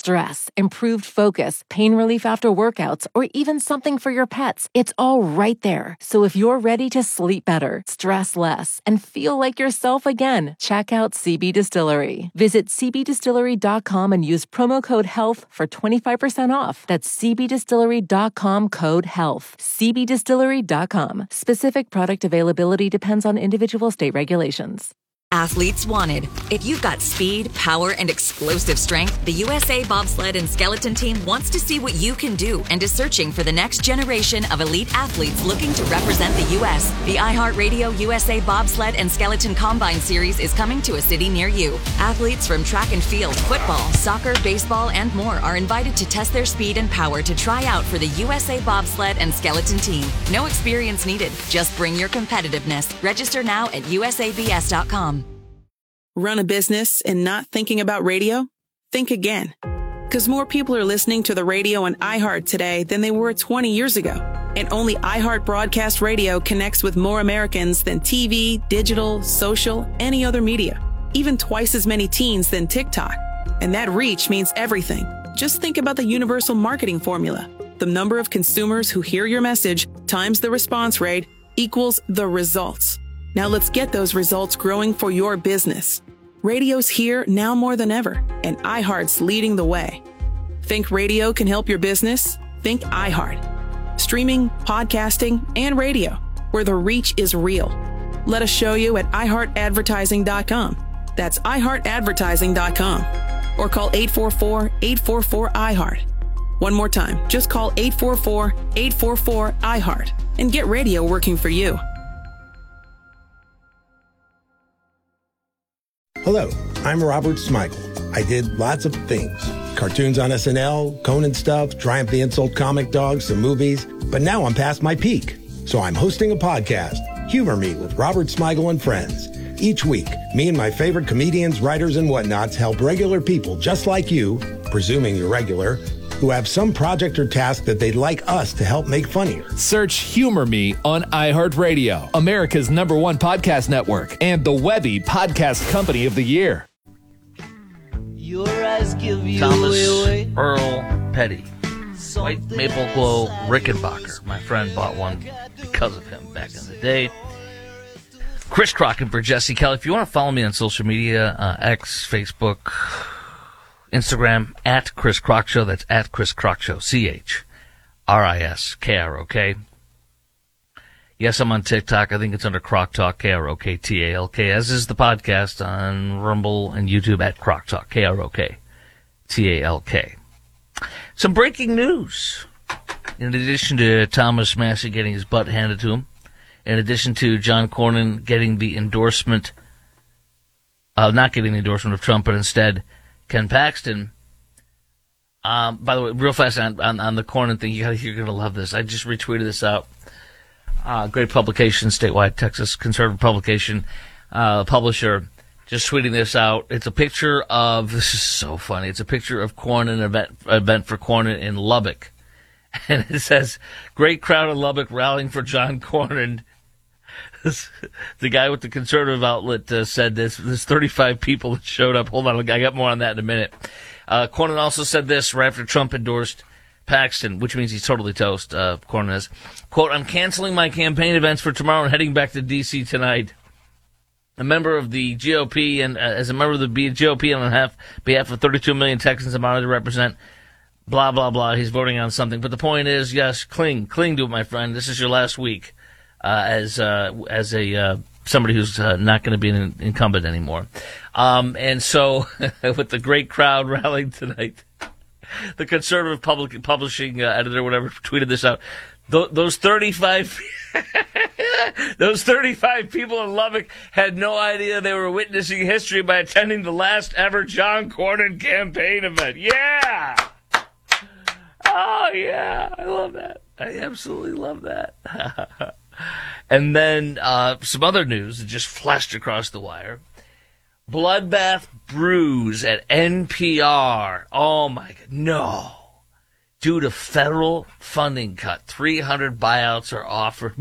stress, improved focus, pain relief after workouts, or even something for your pets. It's all right there. So if you're ready to sleep better, stress less, and feel like yourself again, check out CB Distillery. Visit cbdistillery.com and use promo code HEALTH for 25% off. That's cbdistillery.com, code HEALTH. cbdistillery.com. Specific product availability depends on individual state regulations. Athletes wanted. If you've got speed, power, and explosive strength, the USA Bobsled and Skeleton Team wants to see what you can do and is searching for the next generation of elite athletes looking to represent the U.S. The iHeartRadio USA Bobsled and Skeleton Combine Series is coming to a city near you. Athletes from track and field, football, soccer, baseball, and more are invited to test their speed and power to try out for the USA Bobsled and Skeleton Team. No experience needed. Just bring your competitiveness. Register now at usabs.com. Run a business and not thinking about radio? Think again. Because more people are listening to the radio on iHeart today than they were 20 years ago. And only iHeart Broadcast Radio connects with more Americans than TV, digital, social, any other media. Even twice as many teens than TikTok. And that reach means everything. Just think about the universal marketing formula. The number of consumers who hear your message times the response rate equals the results. Now let's get those results growing for your business. Radio's here now more than ever, and iHeart's leading the way. Think radio can help your business? Think iHeart. Streaming, podcasting, and radio, where the reach is real. Let us show you at iHeartAdvertising.com. That's iHeartAdvertising.com. Or call 844-844-iHeart. One more time, just call 844-844-iHeart and get radio working for you. Hello, I'm Robert Smigel. I did lots of things. Cartoons on SNL, Conan stuff, Triumph the Insult comic dog, some movies. But now I'm past my peak. So I'm hosting a podcast, Humor Me with Robert Smigel and Friends. Each week, me and my favorite comedians, writers, and whatnots help regular people just like you, presuming you're regular, who have some project or task that they'd like us to help make funnier. Search Humor Me on iHeartRadio, America's #1 podcast network, and the Webby Podcast Company of the Year. Your eyes give you Thomas away. Earl Petty, White Maple Glow Rickenbacker. My friend bought one because of him back in the day. Chris Crocken for Jesse Kelly. If you want to follow me on social media, X, Facebook, Instagram, at Chris Crock Show. That's at Chris Crock Show. CHRISKROK. Yes, I'm on TikTok. I think it's under Crock Talk, KROKTALK, as is the podcast on Rumble and YouTube at Crock Talk, KROKTALK. Some breaking news. In addition to Thomas Massey getting his butt handed to him, in addition to John Cornyn getting the endorsement, not getting the endorsement of Trump, but instead Ken Paxton. By the way, real fast on the Cornyn thing, you're going to love this. I just retweeted this out. Great publication, statewide Texas conservative publication, publisher, just tweeting this out. It's a picture of, this is so funny, it's a picture of Cornyn, event for Cornyn in Lubbock. And it says, great crowd in Lubbock rallying for John Cornyn. The guy with the conservative outlet said this. There's 35 people that showed up. Hold on, I got more on that in a minute. Cornyn also said this right after Trump endorsed Paxton, which means he's totally toast. Cornyn is, quote, I'm canceling my campaign events for tomorrow and heading back to D.C. tonight. A member of the GOP, and as a member of the GOP on behalf of 32 million Texans I'm honored to represent, blah, blah, blah. He's voting on something. But the point is, yes, cling to it, my friend. This is your last week. As somebody who's not going to be an incumbent anymore. And so, with the great crowd rallying tonight, the conservative publishing editor, whatever, tweeted this out. Those 35 people in Lubbock had no idea they were witnessing history by attending the last ever John Cornyn campaign event. Yeah! Oh, yeah. I love that. I absolutely love that. And then some other news that just flashed across the wire. Bloodbath Brews at NPR. Oh, my God. No. Due to federal funding cut, 300 buyouts are offered.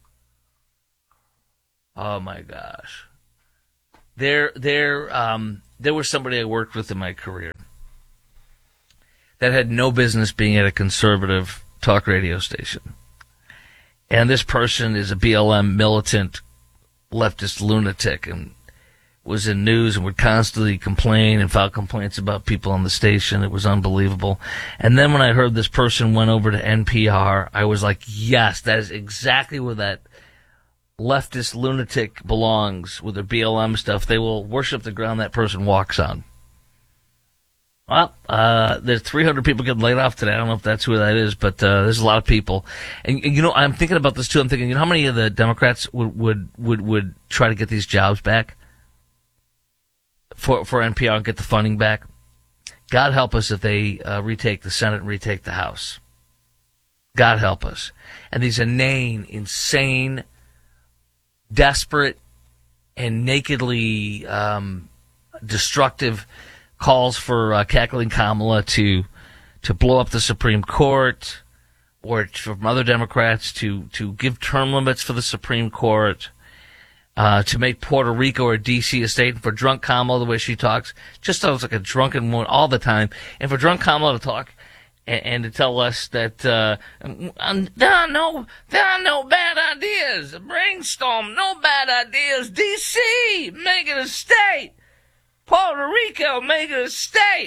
Oh, my gosh. They're there was somebody I worked with in my career that had no business being at a conservative talk radio station. And this person is a BLM militant leftist lunatic and was in news and would constantly complain and file complaints about people on the station. It was unbelievable. And then when I heard this person went over to NPR, I was like, yes, that is exactly where that leftist lunatic belongs with their BLM stuff. They will worship the ground that person walks on. Well, there's 300 people getting laid off today. I don't know if that's who that is, but there's a lot of people. And you know, I'm thinking about this too. I'm thinking, you know, how many of the Democrats would try to get these jobs back for NPR and get the funding back? God help us if they retake the Senate and retake the House. God help us. And these inane, insane, desperate, and nakedly destructive calls for Kathleen Kamala to blow up the Supreme Court, or from other Democrats to give term limits for the Supreme Court, to make Puerto Rico or D.C. a state, and for drunk Kamala, the way she talks, just sounds like a drunken woman all the time, and for drunk Kamala to talk and to tell us that there are no bad ideas. Brainstorm, no bad ideas. D.C., make it a state. Puerto Rico, make it a state.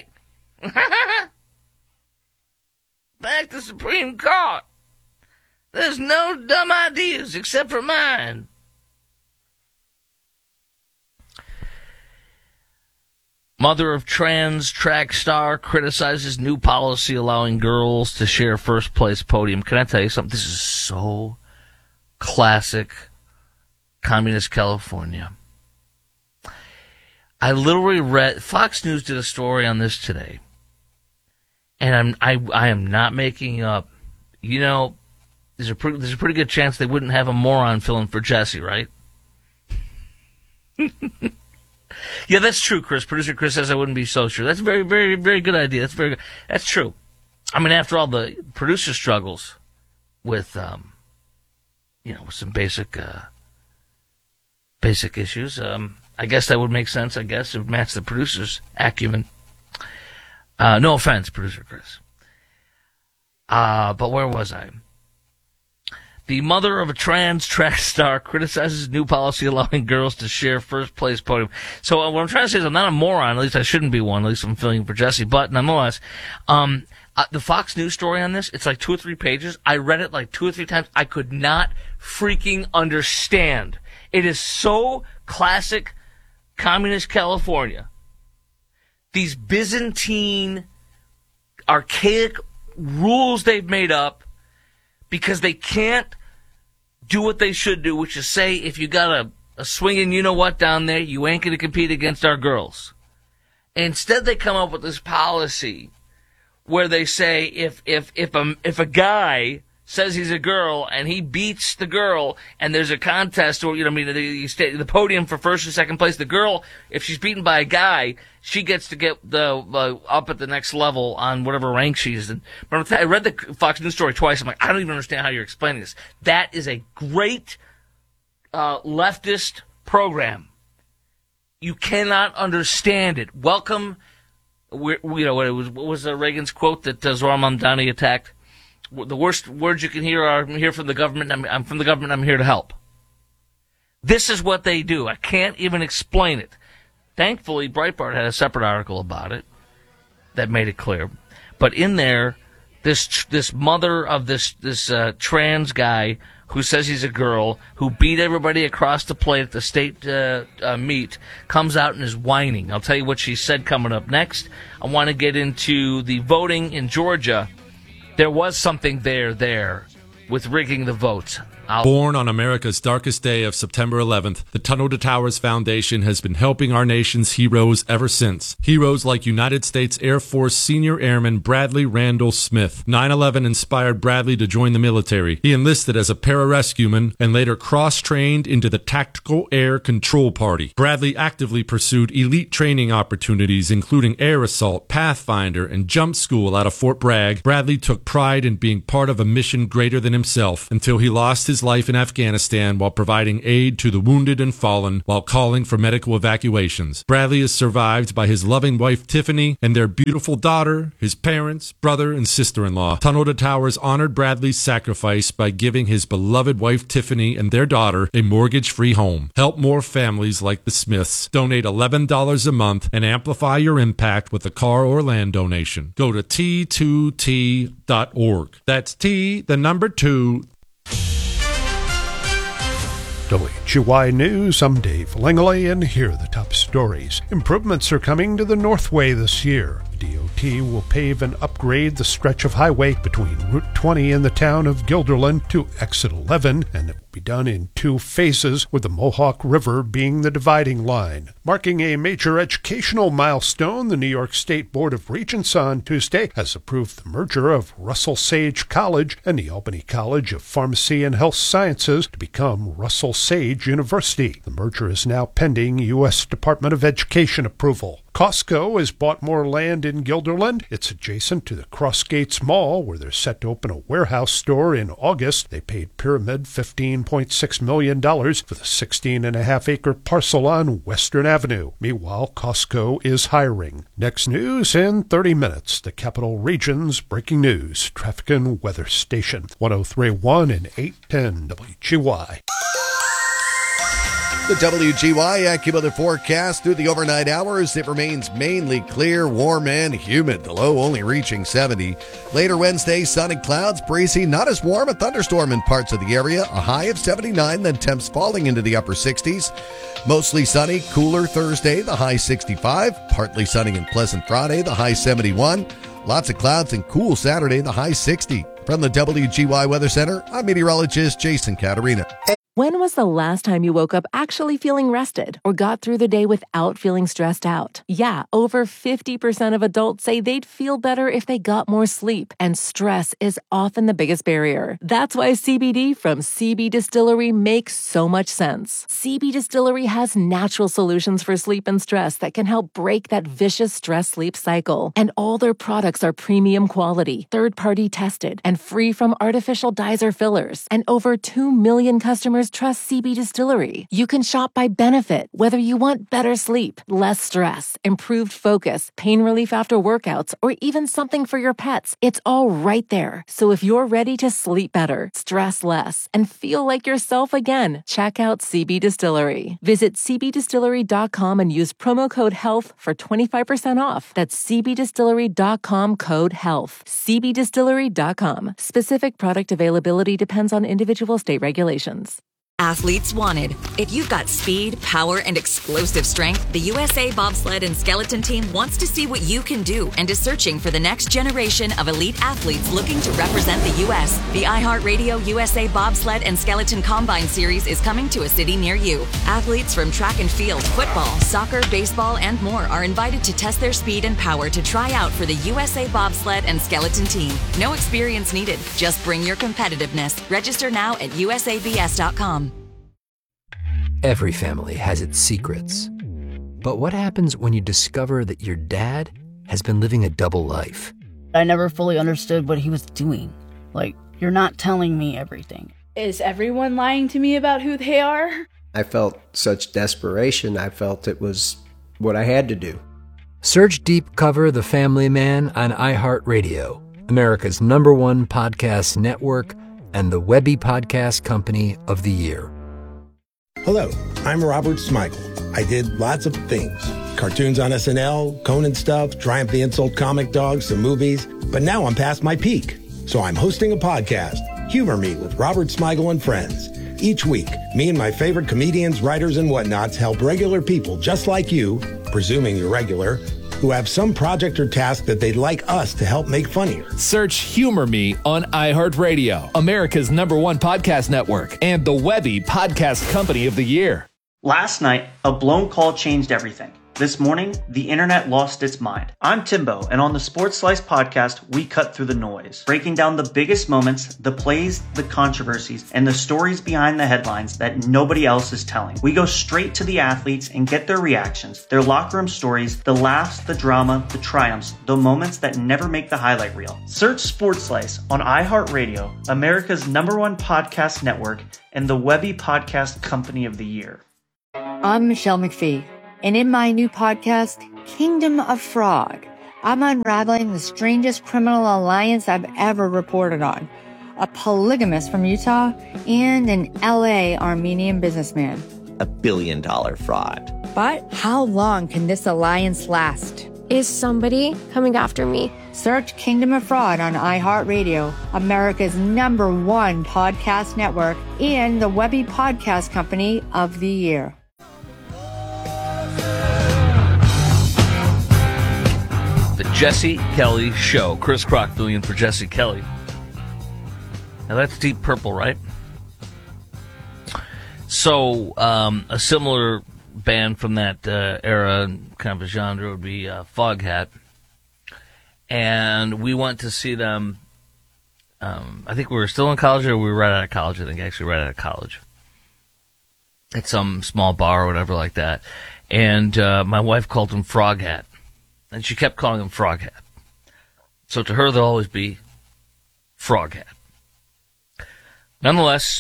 Back to Supreme Court. There's no dumb ideas except for mine. Mother of trans track star criticizes new policy allowing girls to share first place podium. Can I tell you something? This is so classic communist California. I literally read, Fox News did a story on this today, and I am not making up. You know, there's a pretty good chance they wouldn't have a moron filling for Jesse, right? Yeah, that's true, Chris. Producer Chris says I wouldn't be so sure. That's a very, very, very good idea. That's very good. That's true. I mean, after all the producer struggles with, with some basic issues, I guess that would make sense. I guess it would match the producer's acumen. No offense, Producer Chris. But where was I? The mother of a trans track star criticizes new policy allowing girls to share first place podium. So what I'm trying to say is I'm not a moron. At least I shouldn't be one. At least I'm filling for Jesse. But nonetheless, the Fox News story on this, it's like 2 or 3 pages. I read it like 2 or 3 times. I could not freaking understand. It is so classic communist California. These Byzantine, archaic rules they've made up because they can't do what they should do, which is say, if you got a swinging you-know-what down there, you ain't going to compete against our girls. Instead, they come up with this policy where they say if a guy says he's a girl and he beats the girl and there's a contest, or the podium for first or second place, the girl, if she's beaten by a guy, she gets to get the up at the next level on whatever rank she's in. But I read the Fox News story twice. I'm like, I don't even understand how you're explaining this. That is a great leftist program. You cannot understand it. Welcome. What was Reagan's quote that Zohar Mamdani attacked? The worst words you can hear are, I'm here from the government, I'm from the government, I'm here to help. This is what they do. I can't even explain it. Thankfully, Breitbart had a separate article about it that made it clear. But in there, this mother of this trans guy who says he's a girl, who beat everybody across the plate at the state meet, comes out and is whining. I'll tell you what she said coming up next. I want to get into the voting in Georgia. There was something there with rigging the votes. Born on America's darkest day of September 11th, the Tunnel to Towers Foundation has been helping our nation's heroes ever since. Heroes like United States Air Force Senior Airman Bradley Randall Smith. 9/11 inspired Bradley to join the military. He enlisted as a pararescueman and later cross-trained into the Tactical Air Control Party. Bradley actively pursued elite training opportunities, including air assault, Pathfinder, and jump school out of Fort Bragg. Bradley took pride in being part of a mission greater than himself until he lost his his life in Afghanistan while providing aid to the wounded and fallen while calling for medical evacuations. Bradley is survived by his loving wife Tiffany and their beautiful daughter, his parents, brother, and sister-in-law. Tunnel to Towers honored Bradley's sacrifice by giving his beloved wife Tiffany and their daughter a mortgage-free home. Help more families like the Smiths. Donate $11 a month and amplify your impact with a car or land donation. Go to T2T.org. That's T, the number 2. WGY News, I'm Dave Langley, and here are the top stories. Improvements are coming to the Northway this year. DOT will pave and upgrade the stretch of highway between Route 20 and the town of Guilderland to Exit 11, and it will be done in 2 phases, with the Mohawk River being the dividing line. Marking a major educational milestone, the New York State Board of Regents on Tuesday has approved the merger of Russell Sage College and the Albany College of Pharmacy and Health Sciences to become Russell Sage University. The merger is now pending U.S. Department of Education approval. Costco has bought more land in Guilderland. It's adjacent to the Crossgates Mall, where they're set to open a warehouse store in August. They paid Pyramid $15.6 million for the 16.5-acre parcel on Western Avenue. Meanwhile, Costco is hiring. Next news in 30 minutes. The Capital Region's breaking news. Traffic and weather station. 103.1 and 810 WGY. The WGY AccuWeather forecast through the overnight hours. It remains mainly clear, warm, and humid. The low only reaching 70. Later Wednesday, sun and clouds, breezy, not as warm. A thunderstorm in parts of the area. A high of 79, then temps falling into the upper 60s. Mostly sunny, cooler Thursday, the high 65. Partly sunny and pleasant Friday, the high 71. Lots of clouds and cool Saturday, the high 60. From the WGY Weather Center, I'm meteorologist Jason Caterina. When was the last time you woke up actually feeling rested or got through the day without feeling stressed out? Yeah, over 50% of adults say they'd feel better if they got more sleep, and stress is often the biggest barrier. That's why CBD from CB Distillery makes so much sense. CB Distillery has natural solutions for sleep and stress that can help break that vicious stress-sleep cycle. And all their products are premium quality, third-party tested, and free from artificial dyes or fillers. And over 2 million customers trust CB Distillery. You can shop by benefit, whether you want better sleep, less stress, improved focus, pain relief after workouts, or even something for your pets. It's all right there. So if you're ready to sleep better, stress less, and feel like yourself again, check out CB Distillery. Visit cbdistillery.com and use promo code HEALTH for 25% off. That's cbdistillery.com, code HEALTH. cbdistillery.com. Specific product availability depends on individual state regulations. Athletes wanted. If you've got speed, power, and explosive strength, the USA Bobsled and Skeleton Team wants to see what you can do and is searching for the next generation of elite athletes looking to represent the U.S. The iHeartRadio USA Bobsled and Skeleton Combine Series is coming to a city near you. Athletes from track and field, football, soccer, baseball, and more are invited to test their speed and power to try out for the USA Bobsled and Skeleton Team. No experience needed. Just bring your competitiveness. Register now at usabs.com. Every family has its secrets. But what happens when you discover that your dad has been living a double life? I never fully understood what he was doing. Like, you're not telling me everything. Is everyone lying to me about who they are? I felt such desperation. I felt it was what I had to do. Search Deep Cover The Family Man on iHeartRadio, America's #1 podcast network, and the Webby Podcast Company of the Year. Hello, I'm Robert Smigel. I did lots of things. Cartoons on SNL, Conan stuff, Triumph the Insult Comic Dog, some movies. But now I'm past my peak. So I'm hosting a podcast, Humor Me with Robert Smigel and Friends. Each week, me and my favorite comedians, writers, and whatnots help regular people just like you, presuming you're regular, who have some project or task that they'd like us to help make funnier. Search Humor Me on iHeartRadio, America's #1 podcast network, and the Webby Podcast Company of the Year. Last night, a blown call changed everything. This morning, the internet lost its mind. I'm Timbo, and on the Sports Slice podcast, we cut through the noise, breaking down the biggest moments, the plays, the controversies, and the stories behind the headlines that nobody else is telling. We go straight to the athletes and get their reactions, their locker room stories, the laughs, the drama, the triumphs, the moments that never make the highlight reel. Search Sports Slice on iHeartRadio, America's #1 podcast network, and the Webby Podcast Company of the Year. I'm Michelle McPhee, and in my new podcast, Kingdom of Fraud, I'm unraveling the strangest criminal alliance I've ever reported on. A polygamist from Utah and an LA Armenian businessman. $1 billion fraud. But how long can this alliance last? Is somebody coming after me? Search Kingdom of Fraud on iHeartRadio, America's #1 podcast network, and the Webby Podcast Company of the Year. The Jesse Kelly Show. Chris Crock filling in for Jesse Kelly. Now that's Deep Purple, right? So, a similar band from that era, kind of a genre, would be Foghat. And we went to see them, I think we were still in college, or we were right out of college. I think actually right out of college. At some small bar or whatever like that. And my wife called them Froghat. And she kept calling them Froghat. So to her, they'll always be Froghat. Nonetheless,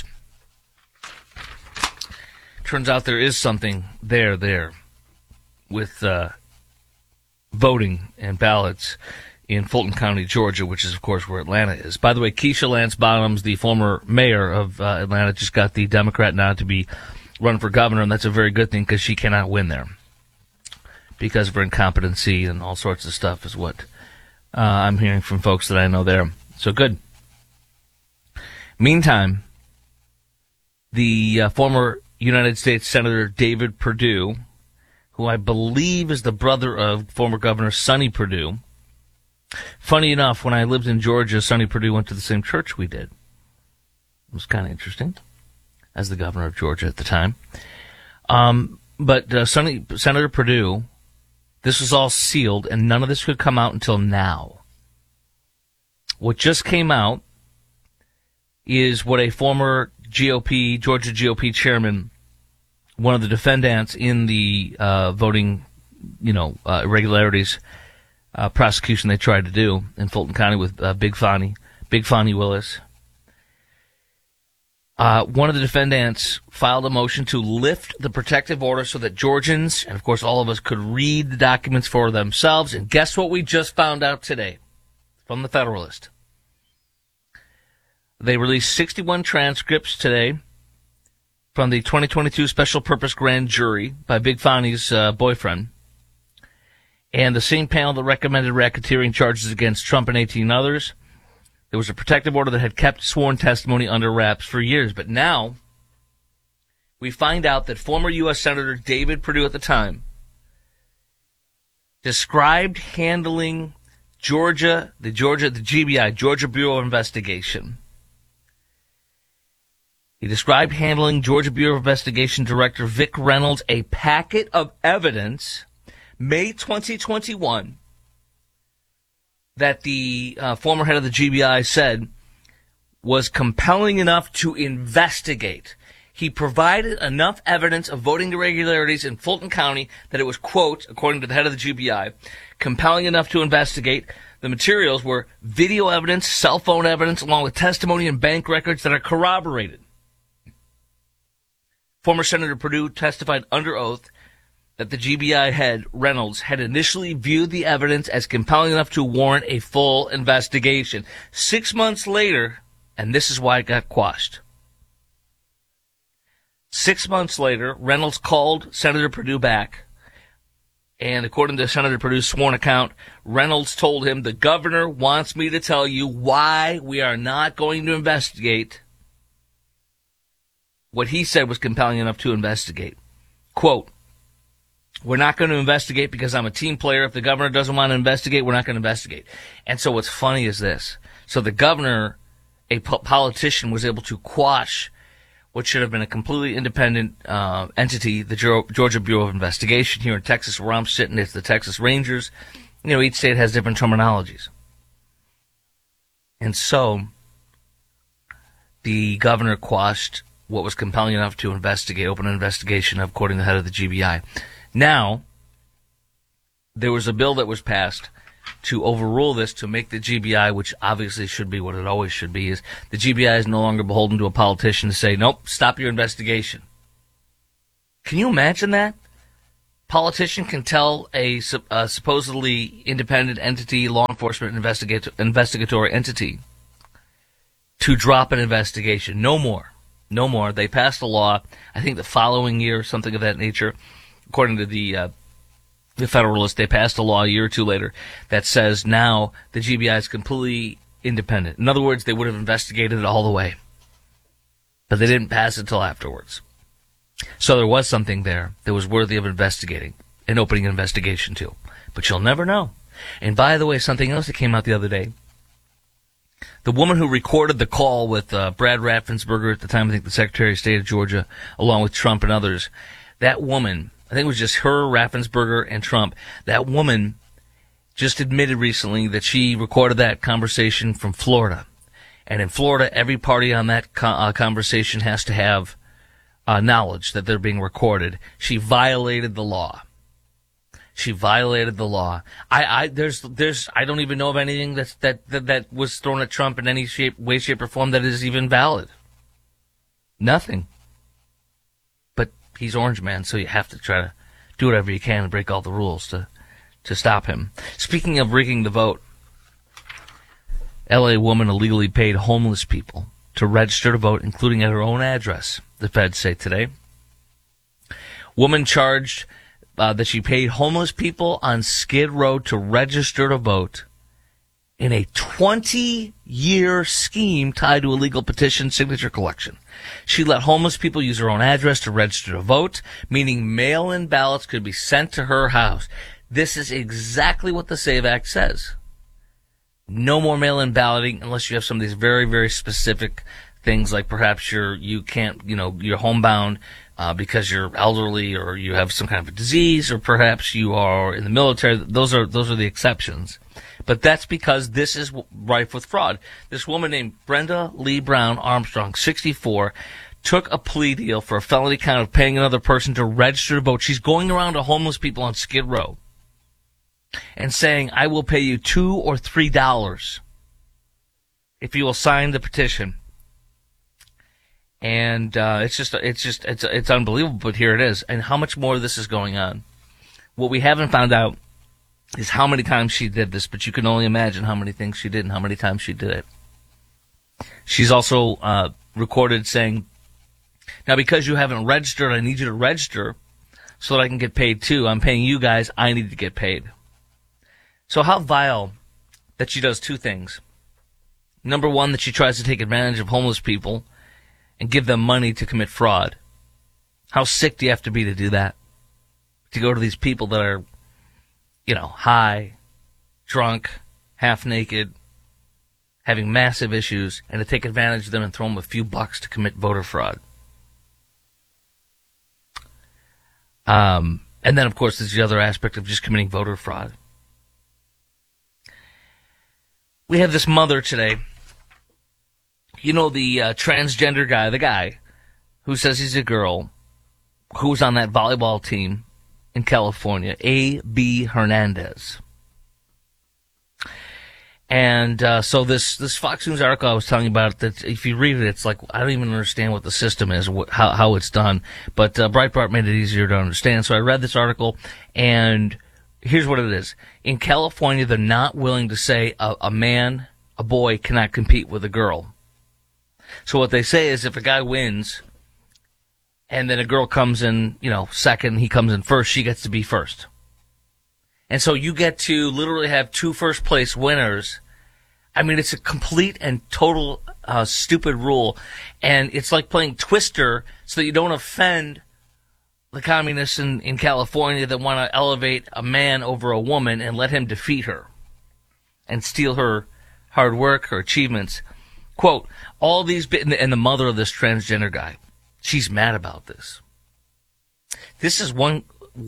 turns out there is something there with voting and ballots in Fulton County, Georgia, which is, of course, where Atlanta is. By the way, Keisha Lance Bottoms, the former mayor of Atlanta, just got the Democrat nod to be run for governor, and that's a very good thing because she cannot win there because of her incompetency and all sorts of stuff is what I'm hearing from folks that I know there. So good. Meantime, the former United States Senator David Perdue, who I believe is the brother of former Governor Sonny Perdue. Funny enough, when I lived in Georgia, Sonny Perdue went to the same church we did. It was kind of interesting, as the governor of Georgia at the time. But Senator Perdue, this was all sealed, and none of this could come out until now. What just came out is what a former Georgia GOP chairman, one of the defendants in the voting, irregularities prosecution they tried to do in Fulton County with Big Fonnie Willis. One of the defendants filed a motion to lift the protective order so that Georgians, and of course all of us, could read the documents for themselves. And guess what we just found out today from the Federalist? They released 61 transcripts today from the 2022 Special Purpose Grand Jury by Big Fonnie's boyfriend. And the same panel that recommended racketeering charges against Trump and 18 others. There was a protective order that had kept sworn testimony under wraps for years. But now we find out that former U.S. Senator David Perdue at the time described handling the GBI, Georgia Bureau of Investigation. He described handling Georgia Bureau of Investigation Director Vic Reynolds a packet of evidence, May 2021, that the former head of the GBI said was compelling enough to investigate. He provided enough evidence of voting irregularities in Fulton County that it was, quote, according to the head of the GBI, compelling enough to investigate. The materials were video evidence, cell phone evidence, along with testimony and bank records that are corroborated. Former Senator Perdue testified under oath that the GBI head, Reynolds, had initially viewed the evidence as compelling enough to warrant a full investigation. 6 months later, and this is why it got quashed. 6 months later, Reynolds called Senator Perdue back, and according to Senator Perdue's sworn account, Reynolds told him, the governor wants me to tell you why we are not going to investigate what he said was compelling enough to investigate. Quote, we're not going to investigate because I'm a team player. If the governor doesn't want to investigate, we're not going to investigate. And so what's funny is this. So the governor, a politician, was able to quash what should have been a completely independent entity, the Georgia Bureau of Investigation. Here in Texas, where I'm sitting, it's the Texas Rangers. You know, each state has different terminologies. And so the governor quashed what was compelling enough to open an investigation, according to the head of the GBI. Now, there was a bill that was passed to overrule this, to make the GBI, which obviously should be what it always should be, is the GBI is no longer beholden to a politician to say, nope, stop your investigation. Can you imagine that? Politician can tell a supposedly independent entity, law enforcement investigatory entity, to drop an investigation. No more. No more. They passed a law, I think the following year, something of that nature, according to the Federalist. They passed a law a year or two later that says now the GBI is completely independent. In other words, they would have investigated it all the way. But they didn't pass it until afterwards. So there was something there that was worthy of investigating and opening an investigation to. But you'll never know. And by the way, something else that came out the other day, the woman who recorded the call with Brad Raffensperger at the time, I think the Secretary of State of Georgia, along with Trump and others, that woman, I think it was just her, Raffensperger, and Trump, that woman just admitted recently that she recorded that conversation from Florida. And in Florida, every party on that conversation has to have knowledge that they're being recorded. She violated the law. She violated the law. I don't even know of anything that was thrown at Trump in any way, shape, or form that is even valid. Nothing. But he's Orange Man, so you have to try to do whatever you can to break all the rules to stop him. Speaking of rigging the vote, L.A. woman illegally paid homeless people to register to vote, including at her own address, the feds say today. Woman charged that she paid homeless people on Skid Row to register to vote in a 20-year scheme tied to illegal petition signature collection. She let homeless people use their own address to register to vote, meaning mail-in ballots could be sent to her house. This is exactly what the SAVE Act says. No more mail-in balloting unless you have some of these very, very specific things, like perhaps you can't, you're homebound because you're elderly, or you have some kind of a disease, or perhaps you are in the military. Those are the exceptions. But that's because this is rife with fraud. This woman named Brenda Lee Brown Armstrong, 64, took a plea deal for a felony count of paying another person to register to vote. She's going around to homeless people on Skid Row and saying, I will pay you $2 or $3 if you will sign the petition. And it's unbelievable, but here it is. And how much more of this is going on? What we haven't found out is how many times she did this, but you can only imagine how many things she did and how many times she did it. She's also recorded saying, now because you haven't registered, I need you to register so that I can get paid too. I'm paying you guys, I need to get paid. So how vile that she does two things. Number one, that she tries to take advantage of homeless people and give them money to commit fraud. How sick do you have to be to do that? To go to these people that are, high, drunk, half naked, having massive issues, and to take advantage of them and throw them a few bucks to commit voter fraud. And then, of course, there's the other aspect of just committing voter fraud. We have this mother today, the transgender guy, the guy who says he's a girl, who's on that volleyball team in California, A.B. Hernandez. And so this Fox News article I was telling you about, that if you read it, it's like, I don't even understand what the system is, how it's done. But Breitbart made it easier to understand. So I read this article, and here's what it is. In California, they're not willing to say a boy cannot compete with a girl. So what they say is if a guy wins and then a girl comes in, second, he comes in first, she gets to be first. And so you get to literally have two first place winners. I mean, it's a complete and total stupid rule. And it's like playing Twister so that you don't offend the communists in California that want to elevate a man over a woman and let him defeat her and steal her hard work, her achievements. Quote, all these, and the mother of this transgender guy, She's mad about this. This is one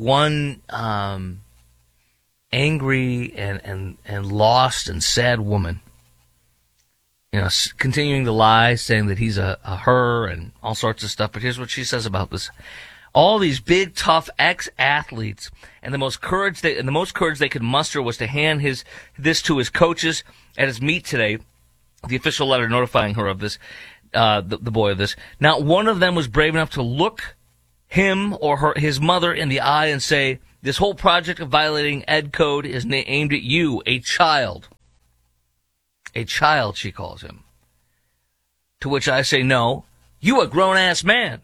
angry and lost and sad woman, continuing to lie, saying that he's a her and all sorts of stuff. But here's what she says about this. All these big, tough ex-athletes, and the most courage they could muster was to hand this to his coaches at his meet today, the official letter notifying her of this, the boy of this. Not one of them was brave enough to look him or his mother in the eye and say, this whole project of violating ed code is aimed at you, a child. A child, she calls him. To which I say, no, you a grown-ass man.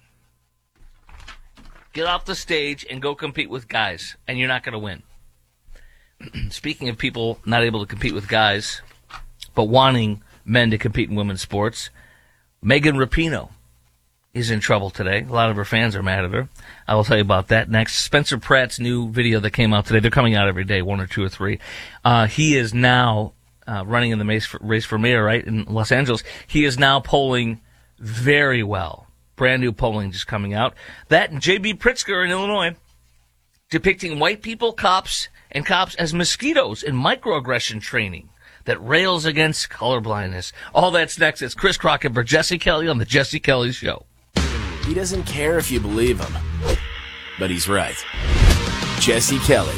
Get off the stage and go compete with guys, and you're not going to win. Speaking of people not able to compete with guys, but wanting men to compete in women's sports, Megan Rapinoe is in trouble today. A lot of her fans are mad at her. I will tell you about that next. Spencer Pratt's new video that came out today. They're coming out every day, 1 or 2 or 3. He is now running in the race for mayor, right, in Los Angeles. He is now polling very well. Brand new polling just coming out. That and J.B. Pritzker in Illinois depicting white people, cops as mosquitoes in microaggression training that rails against colorblindness. All that's next. It's Chris Crockett for Jesse Kelly on The Jesse Kelly Show. He doesn't care if you believe him, but he's right. Jesse Kelly.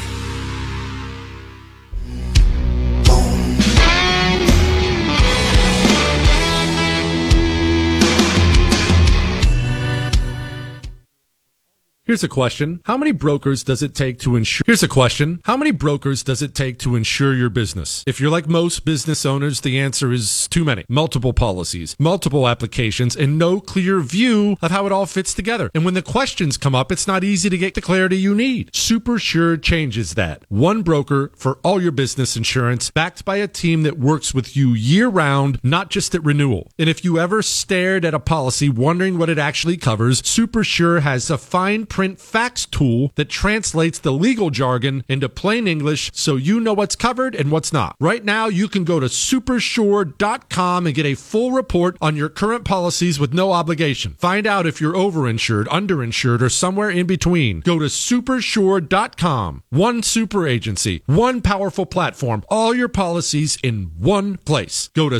Here's a question. How many brokers does it take to insure? How many brokers does it take to insure your business? If you're like most business owners, the answer is too many. Multiple policies, multiple applications, and no clear view of how it all fits together. And when the questions come up, it's not easy to get the clarity you need. SuperSure changes that. One broker for all your business insurance, backed by a team that works with you year-round, not just at renewal. And if you ever stared at a policy wondering what it actually covers, SuperSure has a fine print facts tool that translates the legal jargon into plain English so you know what's covered and what's not. Right now, you can go to supersure.com and get a full report on your current policies with no obligation. Find out if you're overinsured, underinsured, or somewhere in between. Go to supersure.com. One super agency, one powerful platform, all your policies in one place. Go to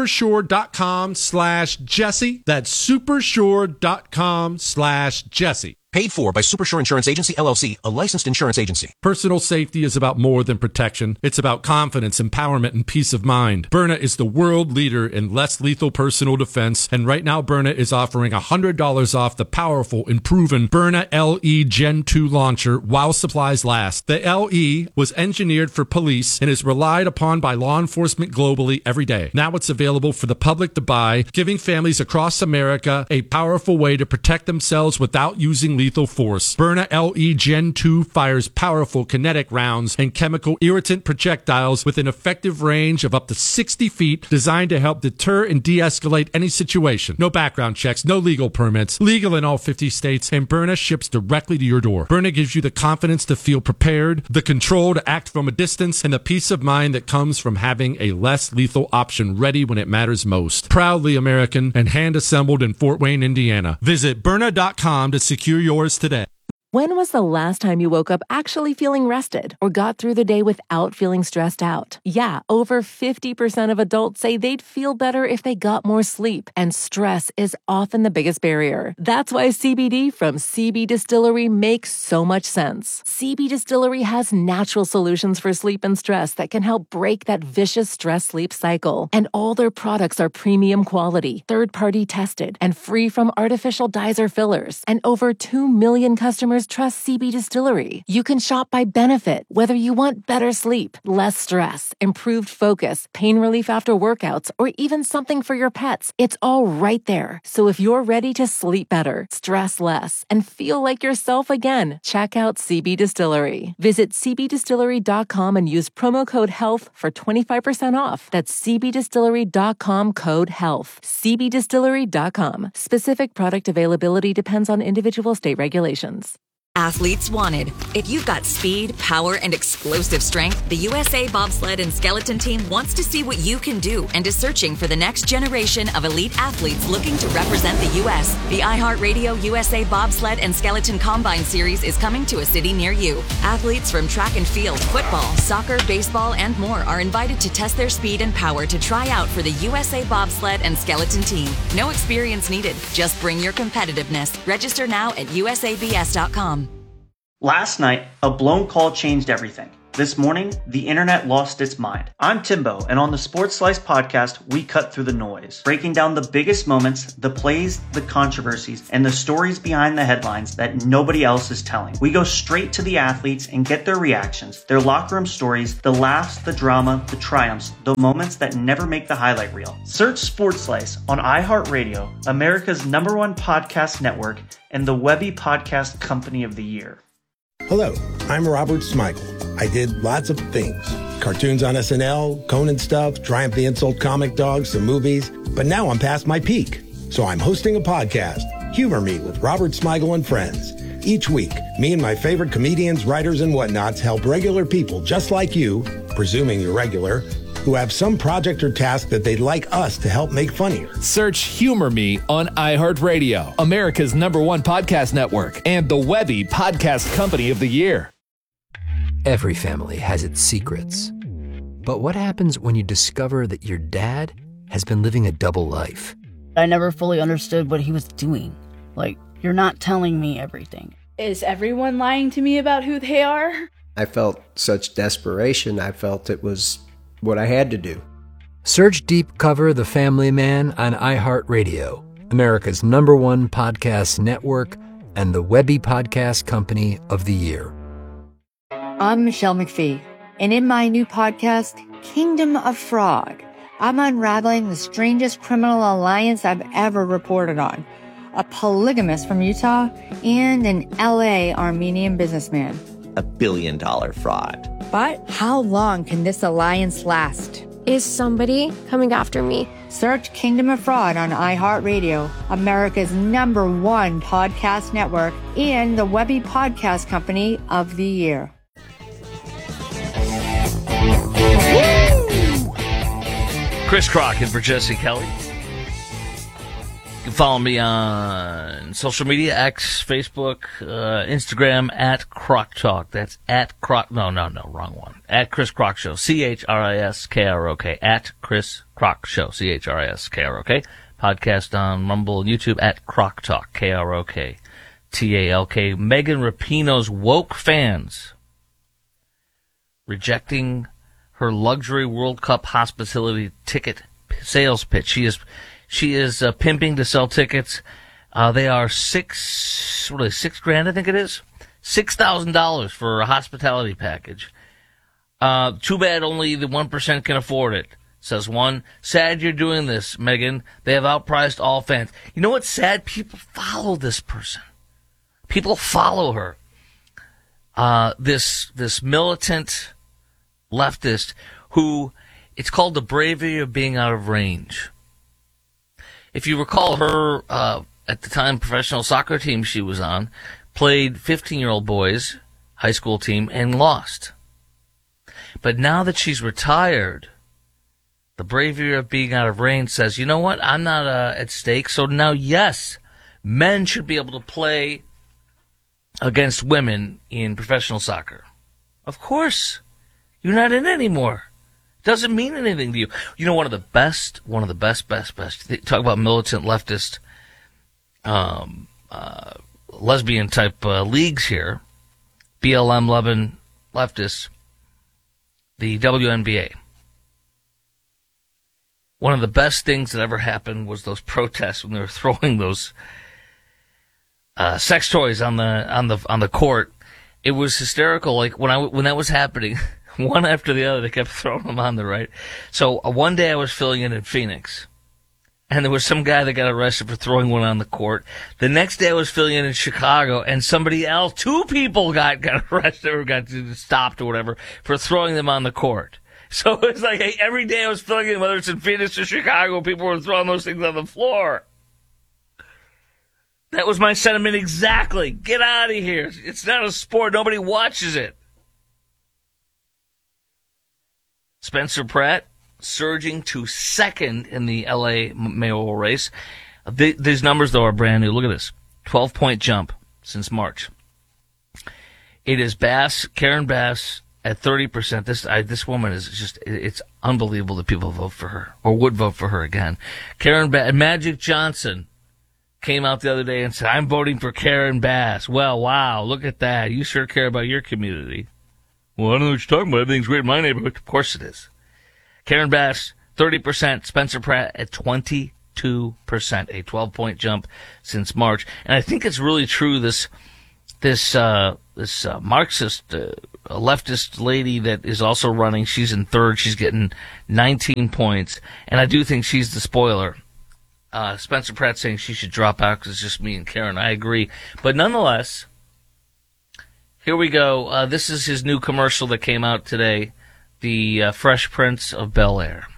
supersure.com/Jesse. That's supersure.com/Jesse. Paid for by SuperSure Insurance Agency, LLC, a licensed insurance agency. Personal safety is about more than protection. It's about confidence, empowerment, and peace of mind. Byrna is the world leader in less lethal personal defense, and right now Byrna is offering $100 off the powerful and proven Byrna LE Gen 2 launcher while supplies last. The LE was engineered for police and is relied upon by law enforcement globally every day. Now it's available for the public to buy, giving families across America a powerful way to protect themselves without using lethal force. Byrna LE Gen 2 fires powerful kinetic rounds and chemical irritant projectiles with an effective range of up to 60 feet, designed to help deter and de-escalate any situation. No background checks, no legal permits, legal in all 50 states, and Byrna ships directly to your door. Byrna gives you the confidence to feel prepared, the control to act from a distance, and the peace of mind that comes from having a less lethal option ready when it matters most. Proudly American and hand-assembled in Fort Wayne, Indiana. Visit Byrna.com to secure yours today. When was the last time you woke up actually feeling rested or got through the day without feeling stressed out? Yeah, over 50% of adults say they'd feel better if they got more sleep, and stress is often the biggest barrier. That's why CBD from CB Distillery makes so much sense. CB Distillery has natural solutions for sleep and stress that can help break that vicious stress-sleep cycle. And all their products are premium quality, third-party tested, and free from artificial dyes or fillers. And over 2 million customers trust CB Distillery. You can shop by benefit, whether you want better sleep, less stress, improved focus, pain relief after workouts, or even something for your pets. It's all right there. So if you're ready to sleep better, stress less, and feel like yourself again, check out CB Distillery. Visit cbdistillery.com and use promo code HEALTH for 25% off. That's cbdistillery.com, code HEALTH. cbdistillery.com. Specific product availability depends on individual state regulations. Athletes wanted. If you've got speed, power, and explosive strength, the USA Bobsled and Skeleton Team wants to see what you can do and is searching for the next generation of elite athletes looking to represent the U.S. The iHeartRadio USA Bobsled and Skeleton Combine Series is coming to a city near you. Athletes from track and field, football, soccer, baseball, and more are invited to test their speed and power to try out for the USA Bobsled and Skeleton Team. No experience needed. Just bring your competitiveness. Register now at usabs.com. Last night, a blown call changed everything. This morning, the internet lost its mind. I'm Timbo, and on the Sports Slice podcast, we cut through the noise, breaking down the biggest moments, the plays, the controversies, and the stories behind the headlines that nobody else is telling. We go straight to the athletes and get their reactions, their locker room stories, the laughs, the drama, the triumphs, the moments that never make the highlight reel. Search Sports Slice on iHeartRadio, America's #1 podcast network, and the Webby Podcast Company of the Year. Hello, I'm Robert Smigel. I did lots of things. Cartoons on SNL, Conan stuff, Triumph the Insult Comic Dog, some movies. But now I'm past my peak. So I'm hosting a podcast, Humor Me with Robert Smigel and Friends. Each week, me and my favorite comedians, writers, and whatnots help regular people just like you, presuming you're regular, who have some project or task that they'd like us to help make funnier. Search Humor Me on iHeartRadio, America's #1 podcast network, and the Webby Podcast Company of the Year. Every family has its secrets. But what happens when you discover that your dad has been living a double life? I never fully understood what he was doing. Like, you're not telling me everything. Is everyone lying to me about who they are? I felt such desperation. I felt it was what I had to do. Search Deep Cover The Family Man on iHeartRadio, America's #1 podcast network, and the Webby Podcast Company of the Year. I'm Michelle McPhee, and in my new podcast, Kingdom of Frog, I'm unraveling the strangest criminal alliance I've ever reported on. A polygamist from Utah and an LA Armenian businessman. $1 billion fraud. But how long can this alliance last? Is somebody coming after me? Search Kingdom of Fraud on iHeartRadio, America's #1 podcast network, and the Webby Podcast Company of the Year. Chris Crockett for Jesse Kelly. You can follow me on social media, X, Facebook, Instagram, at Croc Talk. That's at Croc, no, wrong one. At Chris Croc Show, CHRISKROK, at Chris Croc Show, CHRISKROK. Podcast on Rumble and YouTube at Croc Talk, KROKTALK. Megan Rapinoe's woke fans rejecting her luxury World Cup hospitality ticket sales pitch. She is pimping to sell tickets. They are $6,000, I think it is? $6,000 for a hospitality package. Too bad only the 1% can afford it, says one. Sad you're doing this, Megan. They have outpriced all fans. You know what's sad? People follow this person. People follow her. This militant leftist who, it's called the bravery of being out of range. If you recall, her, at the time, professional soccer team she was on, played 15-year-old boys, high school team, and lost. But now that she's retired, the bravery of being out of range says, you know what, I'm not at stake, so now, yes, men should be able to play against women in professional soccer. Of course. You're not in it anymore. Doesn't mean anything to you. You know, one of the best, talk about militant leftist, lesbian type leagues here, BLM leftists, the WNBA. One of the best things that ever happened was those protests when they were throwing those sex toys on the court. It was hysterical. Like when that was happening, one after the other, they kept throwing them on the right. So one day I was filling in Phoenix, and there was some guy that got arrested for throwing one on the court. The next day I was filling in Chicago, and somebody else, 2 people got arrested or got stopped or whatever for throwing them on the court. So it was like every day I was filling in, whether it's in Phoenix or Chicago, people were throwing those things on the floor. That was my sentiment exactly. Get out of here. It's not a sport. Nobody watches it. Spencer Pratt surging to second in the L.A. mayoral race. These numbers, though, are brand new. Look at this. 12-point jump since March. It is Karen Bass at 30%. This woman is just, it's unbelievable that people vote for her or would vote for her again. Magic Johnson came out the other day and said, I'm voting for Karen Bass. Well, wow, look at that. You sure care about your community. Well, I don't know what you're talking about. Everything's great in my neighborhood. Of course it is. Karen Bass, 30%. Spencer Pratt at 22%. A 12-point jump since March. And I think it's really true, this Marxist, leftist lady that is also running, she's in third. She's getting 19 points. And I do think she's the spoiler. Spencer Pratt saying she should drop out because it's just me and Karen. I agree. But nonetheless, here we go. This is his new commercial that came out today, the Fresh Prince of Bel-Air.